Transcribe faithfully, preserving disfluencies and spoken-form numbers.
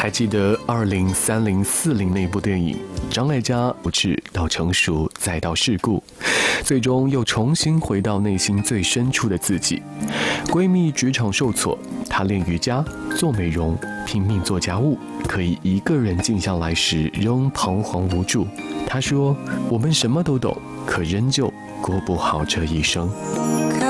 还记得二零三零四零那部电影，张艾嘉不至到成熟再到世故，最终又重新回到内心最深处的自己。闺蜜职场受挫，她练瑜伽、做美容、拼命做家务，可以一个人静下来时仍彷徨无助。她说：“我们什么都懂，可仍旧过不好这一生。”